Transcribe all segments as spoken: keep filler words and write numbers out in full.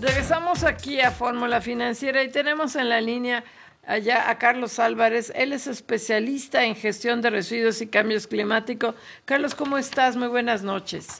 Regresamos aquí a Fórmula Financiera y tenemos en la línea allá a Carlos Álvarez. Él es especialista en gestión de residuos y cambios climáticos. Carlos, ¿cómo estás? Muy buenas noches.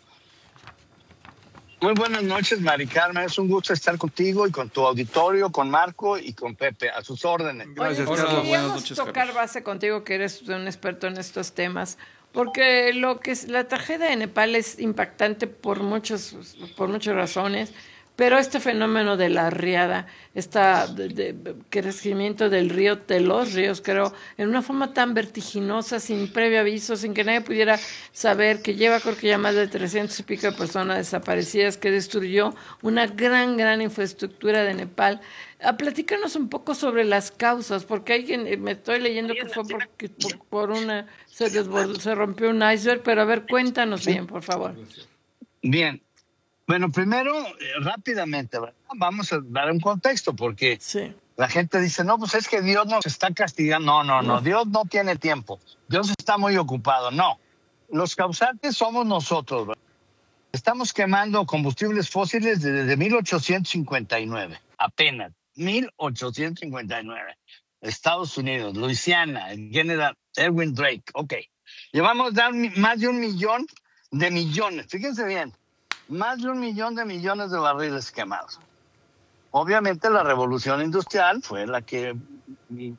Muy buenas noches, Mari Carmen. Es un gusto estar contigo y con tu auditorio, con Marco y con Pepe. A sus órdenes. Gracias, Oye, Carlos. Queríamos noches, tocar Carlos. base contigo, que eres un experto en estos temas, porque lo que es la tragedia de Nepal es impactante por muchos, por muchas razones. Pero este fenómeno de la riada, este de, de, crecimiento del río, de los ríos, creo, en una forma tan vertiginosa, sin previo aviso, sin que nadie pudiera saber, que lleva, creo que ya más de trescientos y pico de personas desaparecidas, que destruyó una gran, gran infraestructura de Nepal. A platícanos un poco sobre las causas, porque alguien, me estoy leyendo que fue porque, por, por una, se, desbordó, se rompió un iceberg, pero a ver, cuéntanos bien, por favor. Bien. Bueno, primero, eh, rápidamente, ¿verdad? Vamos a dar un contexto, porque sí. La gente dice, no, pues es que Dios nos está castigando. No, no, no, no, Dios no tiene tiempo. Dios está muy ocupado. No, los causantes somos nosotros, ¿verdad? Estamos quemando combustibles fósiles desde mil ochocientos cincuenta y nueve, apenas, mil ochocientos cincuenta y nueve. Estados Unidos, Luisiana, el General Erwin Drake, ok. Llevamos dar más de un millón de millones, fíjense bien. Más de un millón de millones de barriles quemados. Obviamente la revolución industrial fue la que eh,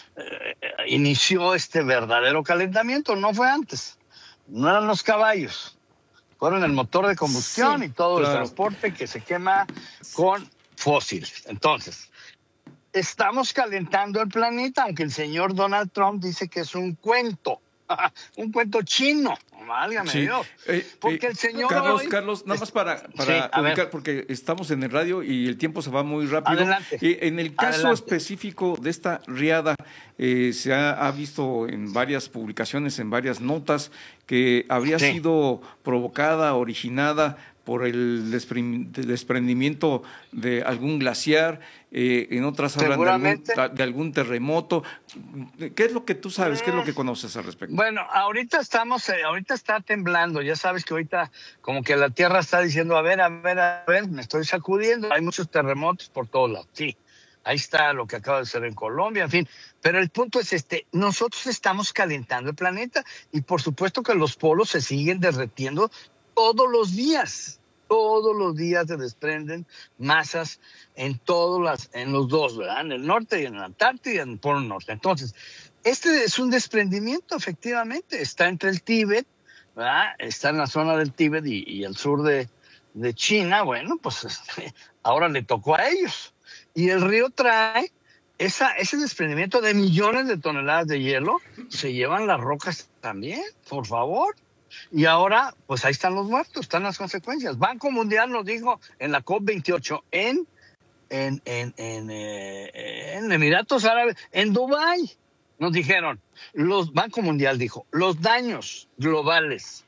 inició este verdadero calentamiento, no fue antes. No eran los caballos, fueron el motor de combustión sí, y todo claro. El transporte que se quema con fósiles. Entonces, estamos calentando el planeta, aunque el señor Donald Trump dice que es un cuento. Un cuento chino, válgame sí. Dios. Eh, porque eh, el señor Carlos, hoy... Carlos, nada más para, para sí, ubicar, porque estamos en el radio y el tiempo se va muy rápido. Adelante. Eh, en el caso Adelante. específico de esta riada, eh, se ha, ha visto en varias publicaciones, en varias notas, que habría sí. sido provocada, originada por el desprendimiento de algún glaciar, eh, en otras hablan de algún, de algún terremoto. ¿Qué es lo que tú sabes? ¿Qué es lo que conoces al respecto? Bueno, ahorita estamos, eh, ahorita está temblando, ya sabes que ahorita como que la tierra está diciendo, a ver, a ver, a ver, me estoy sacudiendo, hay muchos terremotos por todos lados, sí. Ahí está lo que acaba de ser en Colombia, en fin. Pero el punto es este, nosotros estamos calentando el planeta y por supuesto que los polos se siguen derretiendo todos los días, todos los días se desprenden masas en todos las, en los dos, ¿verdad? En el norte y en la Antártida y en el Polo Norte. Entonces, este es un desprendimiento, efectivamente, está entre el Tíbet, ¿verdad? Está en la zona del Tíbet y, y el sur de, de China. Bueno, pues este, ahora le tocó a ellos. Y el río trae esa, ese desprendimiento de millones de toneladas de hielo, se llevan las rocas también, por favor. Y ahora, pues ahí están los muertos, están las consecuencias. Banco Mundial nos dijo en la COP veintiocho en, en, en, en, eh, en Emiratos Árabes, en Dubái, nos dijeron, los Banco Mundial dijo, los daños globales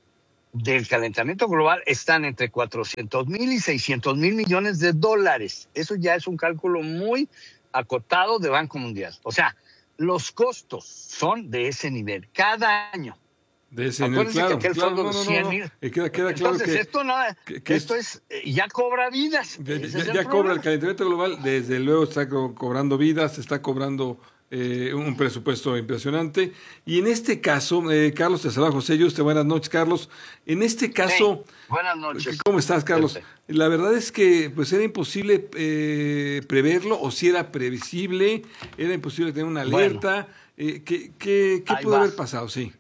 del calentamiento global están entre cuatrocientos mil y seiscientos mil millones de dólares. Eso ya es un cálculo muy acotado de Banco Mundial. O sea, los costos son de ese nivel, cada año. De ese nivel, claro, que claro, no, no, no, cien, no. Eh, queda, queda claro Entonces, que, esto, no, que, que esto es, es, ya cobra vidas. Ya, ya, ya cobra el calentamiento global, desde luego está co- cobrando vidas, está cobrando eh, un presupuesto impresionante. Y en este caso, eh, Carlos, te saluda José Yuste, buenas noches, Carlos. En este caso, sí, buenas noches. ¿Cómo estás, Carlos? Perfecto. La verdad es que pues era imposible eh, preverlo, o si era previsible, era imposible tener una alerta. Bueno, eh, ¿Qué, qué, qué pudo va. haber pasado? Sí.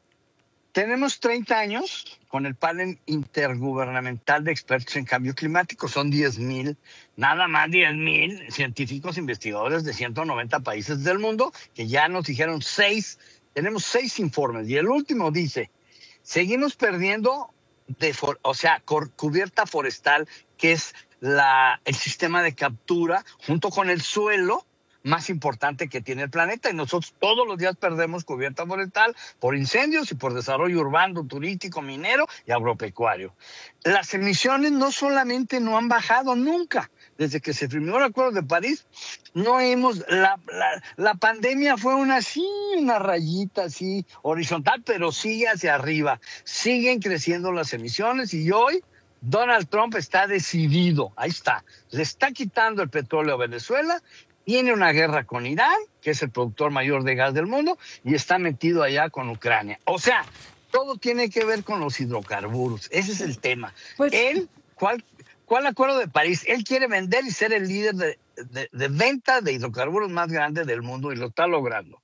Tenemos treinta años con el panel intergubernamental de expertos en cambio climático. Son diez mil, nada más diez mil científicos investigadores de ciento noventa países del mundo que ya nos dijeron seis, tenemos seis informes. Y el último dice, seguimos perdiendo, de for, o sea, cor, cubierta forestal, que es la, el sistema de captura junto con el suelo más importante que tiene el planeta, y nosotros todos los días perdemos cubierta forestal por incendios y por desarrollo urbano, turístico, minero y agropecuario. Las emisiones no solamente no han bajado nunca, desde que se firmó el Acuerdo de París, no hemos, la, la, la pandemia fue una así, una rayita así horizontal, pero sigue hacia arriba, siguen creciendo las emisiones y hoy Donald Trump está decidido, ahí está, le está quitando el petróleo a Venezuela, tiene una guerra con Irán, que es el productor mayor de gas del mundo, y está metido allá con Ucrania. O sea, todo tiene que ver con los hidrocarburos, ese es el tema. Pues, Él, ¿cuál, ¿cuál acuerdo de París? Él quiere vender y ser el líder de, de, de venta de hidrocarburos más grande del mundo, y lo está logrando.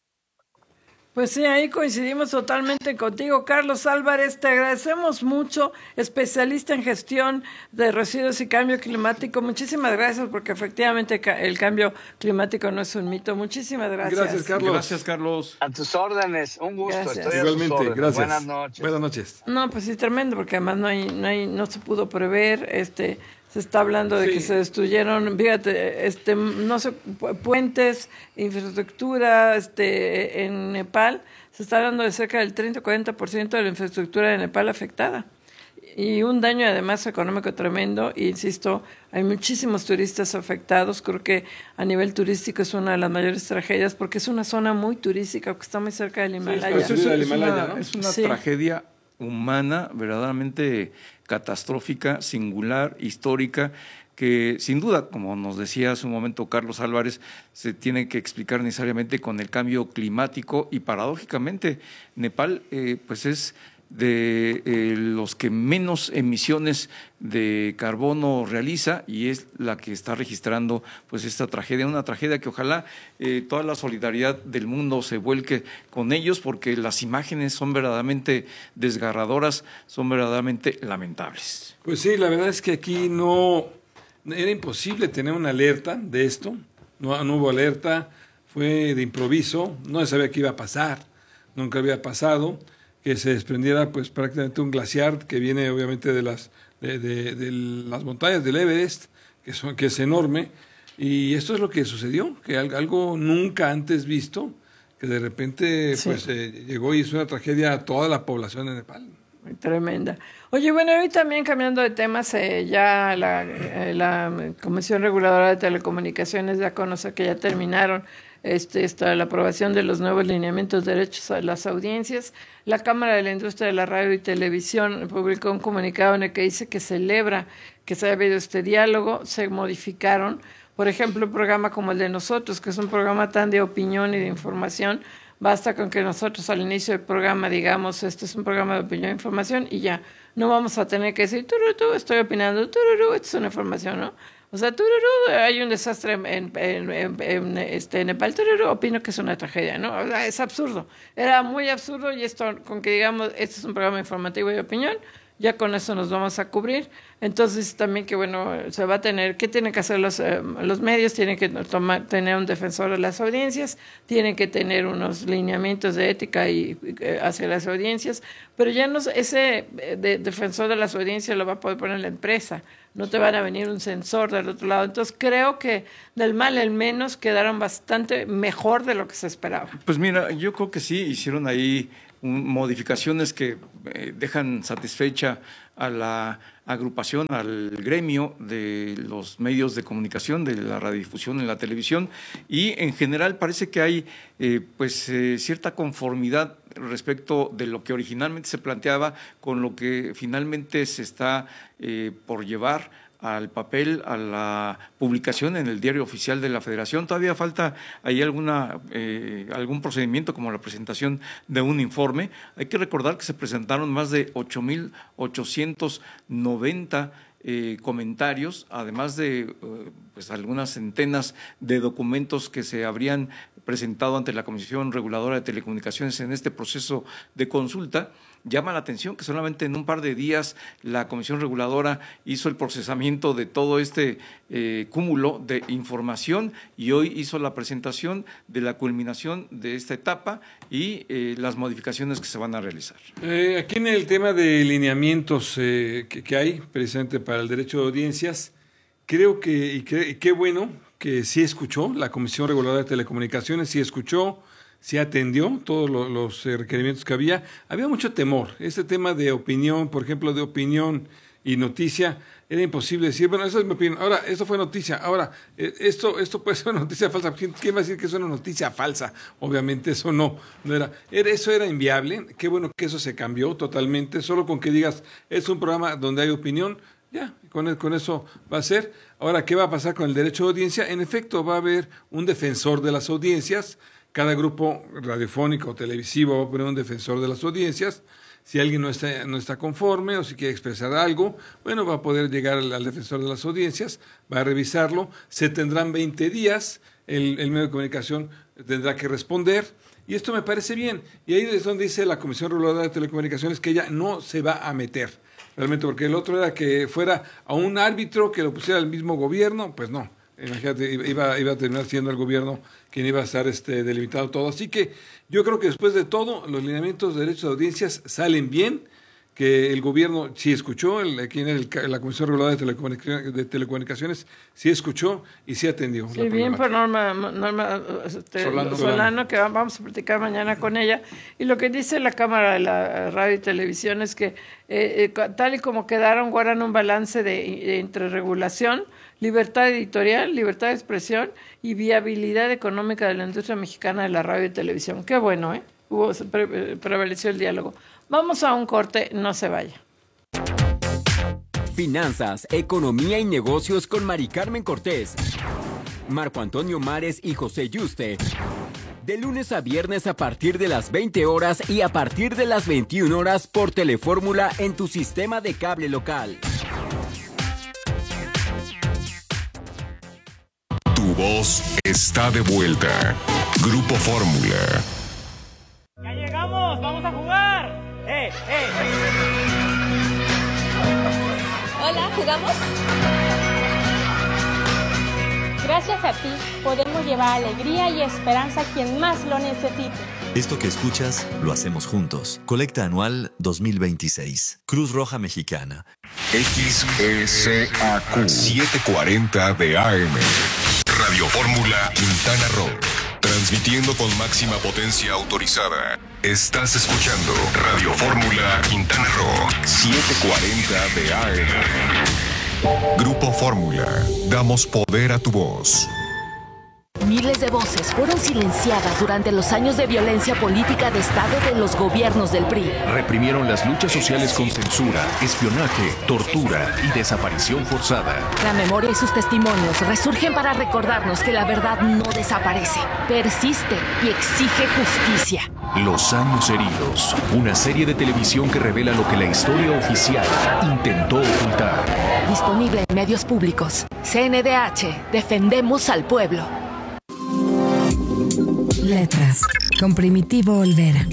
Pues sí, ahí coincidimos totalmente contigo, Carlos Álvarez. Te agradecemos mucho, especialista en gestión de residuos y cambio climático. Muchísimas gracias, porque efectivamente el cambio climático no es un mito. Muchísimas gracias. Gracias, Carlos. Gracias, Carlos. A tus órdenes, un gusto. Gracias. Estoy Igualmente, a tus órdenes. gracias. Buenas noches. Buenas noches. No, pues sí, tremendo, porque además no hay, no hay, no se pudo prever, este... Se está hablando de sí. que se destruyeron, fíjate, este, no sé, puentes, infraestructura, este, en Nepal, se está hablando de cerca del treinta a cuarenta por ciento de la infraestructura de Nepal afectada. Y un daño además económico tremendo, e insisto, hay muchísimos turistas afectados. Creo que a nivel turístico es una de las mayores tragedias, porque es una zona muy turística, porque está muy cerca del Himalaya. Sí, es, es, Himalaya, una, ¿no? es una sí. tragedia humana verdaderamente catastrófica, singular, histórica, que sin duda, como nos decía hace un momento Carlos Álvarez, se tiene que explicar necesariamente con el cambio climático, y paradójicamente Nepal eh, pues es de eh, los que menos emisiones de carbono realiza, y es la que está registrando pues esta tragedia, una tragedia que ojalá eh, toda la solidaridad del mundo se vuelque con ellos, porque las imágenes son verdaderamente desgarradoras, son verdaderamente lamentables. Pues sí, la verdad es que aquí no era imposible tener una alerta de esto, no, no hubo alerta, fue de improviso, no se sabía qué iba a pasar, nunca había pasado que se desprendiera pues prácticamente un glaciar que viene obviamente de las de, de, de las montañas del Everest, que son que es enorme, y esto es lo que sucedió, que algo nunca antes visto, que de repente sí. pues eh, llegó y hizo una tragedia a toda la población de Nepal. Tremenda. Oye, bueno, hoy también cambiando de temas, eh, ya la, eh, la Comisión Reguladora de Telecomunicaciones ya conoce que ya terminaron Este, esta, la aprobación de los nuevos lineamientos de derechos a las audiencias. La Cámara de la Industria de la Radio y Televisión publicó un comunicado en el que dice que celebra que se haya habido este diálogo. Se modificaron, por ejemplo, un programa como el de nosotros, que es un programa tan de opinión y de información. Basta con que nosotros al inicio del programa digamos, este es un programa de opinión e información, y ya no vamos a tener que decir, tururú, estoy opinando, tururú, esto es una información, ¿no? O sea, tururú, hay un desastre en, en, en, en este, Nepal, tururú, opino que es una tragedia, ¿no? O sea, es absurdo. Era muy absurdo, y esto, con que digamos, este es un programa informativo y de opinión, ya con eso nos vamos a cubrir. Entonces, también que, bueno, se va a tener, ¿qué tienen que hacer los, eh, los medios? Tienen que tomar, tener un defensor de las audiencias, tienen que tener unos lineamientos de ética y, eh, hacia las audiencias, pero ya no, ese de, defensor de las audiencias lo va a poder poner la empresa, no te van a venir un censor del otro lado. Entonces, creo que del mal el menos quedaron bastante mejor de lo que se esperaba. Pues mira, yo creo que sí, hicieron ahí modificaciones que eh, dejan satisfecha a la agrupación, al gremio de los medios de comunicación, de la radiodifusión en la televisión, y en general parece que hay eh, pues eh, cierta conformidad respecto de lo que originalmente se planteaba con lo que finalmente se está eh, por llevar al papel, a la publicación en el Diario Oficial de la Federación. Todavía falta ahí alguna eh, algún procedimiento, como la presentación de un informe. Hay que recordar que se presentaron más de ocho mil ochocientos noventa eh, comentarios, además de eh, pues algunas centenas de documentos que se habrían presentado ante la Comisión Reguladora de Telecomunicaciones en este proceso de consulta. Llama la atención que solamente en un par de días la Comisión Reguladora hizo el procesamiento de todo este eh, cúmulo de información, y hoy hizo la presentación de la culminación de esta etapa y eh, las modificaciones que se van a realizar. Eh, aquí en el tema de lineamientos eh, que, que hay precisamente para el derecho de audiencias, creo que, y, que, y qué bueno que sí escuchó la Comisión Reguladora de Telecomunicaciones, sí escuchó, sí atendió todos los, los requerimientos que había. Había mucho temor. Este tema de opinión, por ejemplo, de opinión y noticia, era imposible decir, bueno, esa es mi opinión. Ahora, esto fue noticia. Ahora, eh, esto esto puede ser una noticia falsa. ¿Quién, quién va a decir que es una noticia falsa? Obviamente eso no, no era, era. Eso era inviable. Qué bueno que eso se cambió totalmente. Solo con que digas, es un programa donde hay opinión, ya, con, con eso va a ser. Ahora, ¿qué va a pasar con el derecho de audiencia? En efecto, va a haber un defensor de las audiencias. Cada grupo radiofónico o televisivo va a poner un defensor de las audiencias. Si alguien no está, no está conforme o si quiere expresar algo, bueno, va a poder llegar al, al defensor de las audiencias, va a revisarlo, se tendrán veinte días, el, el medio de comunicación tendrá que responder, y esto me parece bien. Y ahí es donde dice la Comisión Reguladora de Telecomunicaciones que ella no se va a meter, realmente, porque el otro era que fuera a un árbitro que lo pusiera el mismo gobierno, pues no. Imagínate, iba, iba a terminar siendo el gobierno quien iba a estar este, delimitado todo. Así que yo creo que después de todo, los lineamientos de derechos de audiencias salen bien, que el gobierno sí escuchó, el, quien es el, la Comisión Reguladora de Telecomunicaciones, de Telecomunicaciones sí escuchó y sí atendió. Sí, bien por Norma, Norma este, Solano, Solano, que vamos a platicar mañana con ella. Y lo que dice la Cámara de la Radio y Televisión es que eh, eh, tal y como quedaron, guardan un balance de, de entre regulación, libertad editorial, libertad de expresión y viabilidad económica de la industria mexicana de la radio y televisión. Qué bueno, ¿eh? Hubo, pre, prevaleció el diálogo. Vamos a un corte, no se vaya. Finanzas, economía y negocios con Mari Carmen Cortés, Marco Antonio Mares y José Yuste. De lunes a viernes a partir de las veinte horas y a partir de las veintiuna horas por Telefórmula en tu sistema de cable local. Tu voz está de vuelta. Grupo Fórmula. ¡Ya llegamos! ¡Vamos a jugar! ¡Eh, eh! Hola, ¿jugamos? Gracias a ti, podemos llevar alegría y esperanza a quien más lo necesite. Esto que escuchas, lo hacemos juntos. Colecta anual dos mil veintiséis. Cruz Roja Mexicana. X S A Q setecientos cuarenta de A M. Radio Fórmula Quintana Roo. Transmitiendo con máxima potencia autorizada. Estás escuchando Radio Fórmula Quintana Roo setecientos cuarenta de A M. Grupo Fórmula. Damos poder a tu voz. Miles de voces fueron silenciadas durante los años de violencia política de Estado de los gobiernos del P R I. Reprimieron las luchas sociales con censura, espionaje, tortura y desaparición forzada. La memoria y sus testimonios resurgen para recordarnos que la verdad no desaparece, persiste y exige justicia. Los años heridos, una serie de televisión que revela lo que la historia oficial intentó ocultar. Disponible en medios públicos. C N D H, defendemos al pueblo. Letras, con Primitivo Olvera.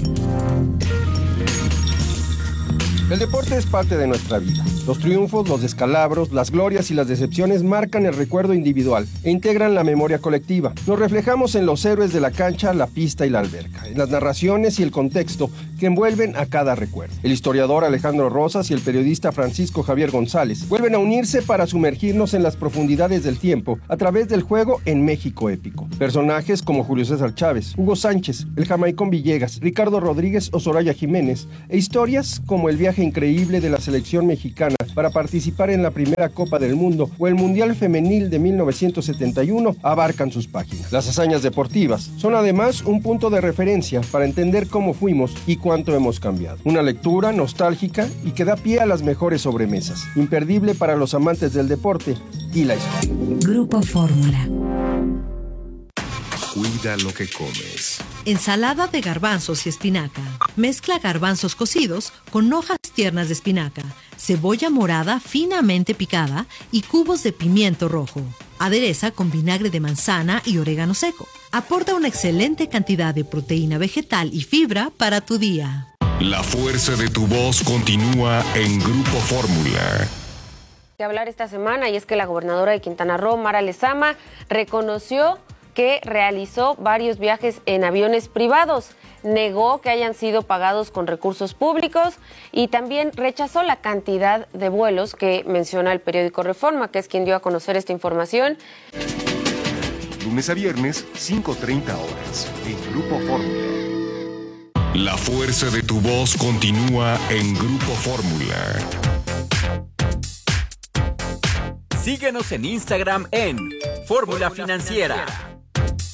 El deporte es parte de nuestra vida. Los triunfos, los descalabros, las glorias y las decepciones marcan el recuerdo individual e integran la memoria colectiva. Nos reflejamos en los héroes de la cancha, la pista y la alberca, en las narraciones y el contexto que envuelven a cada recuerdo. El historiador Alejandro Rosas y el periodista Francisco Javier González vuelven a unirse para sumergirnos en las profundidades del tiempo a través del juego en México épico. Personajes como Julio César Chávez, Hugo Sánchez, el Jamaicón Villegas, Ricardo Rodríguez o Soraya Jiménez, e historias como el viaje increíble de la selección mexicana para participar en la primera Copa del Mundo o el Mundial Femenil de mil novecientos setenta y uno abarcan sus páginas. Las hazañas deportivas son además un punto de referencia para entender cómo fuimos y cuánto hemos cambiado. Una lectura nostálgica y que da pie a las mejores sobremesas, imperdible para los amantes del deporte y la historia. Grupo Fórmula. Cuida lo que comes. Ensalada de garbanzos y espinaca. Mezcla garbanzos cocidos con hojas tiernas de espinaca, cebolla morada finamente picada y cubos de pimiento rojo. Adereza con vinagre de manzana y orégano seco. Aporta una excelente cantidad de proteína vegetal y fibra para tu día. La fuerza de tu voz continúa en Grupo Fórmula. Que hablar esta semana, y es que la gobernadora de Quintana Roo, Mara Lezama, reconoció que realizó varios viajes en aviones privados, negó que hayan sido pagados con recursos públicos y también rechazó la cantidad de vuelos que menciona el periódico Reforma, que es quien dio a conocer esta información. Lunes a viernes, cinco treinta horas, en Grupo Fórmula. La fuerza de tu voz continúa en Grupo Fórmula. Síguenos en Instagram en Fórmula Financiera.